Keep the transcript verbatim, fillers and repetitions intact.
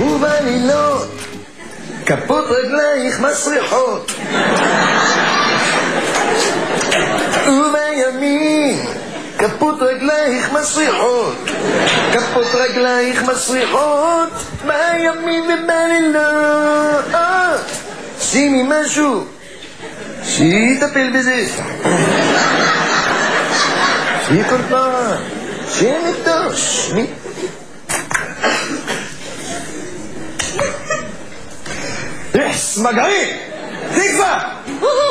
ובלילות כפות רגלייך מסריחות, ובימים כפות רגלייך מסריחות, כפות רגלייך מסריחות בימים ובלילות. שימי משהו שיטפל בזה, שיהיה כל פעם שמתוש מי סמגרים תקווה